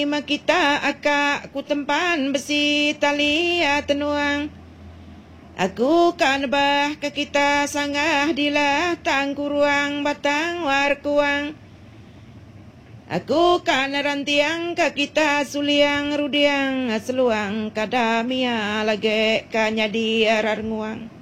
Ima kita akak ku tempan besi tali tenuang. Aku kan bah ke kita sanggah dilah tangkuruang batang warkuang. Aku kan rantiang ke kita suliang rudiang seluang kadamia lage kanya di arar nguang.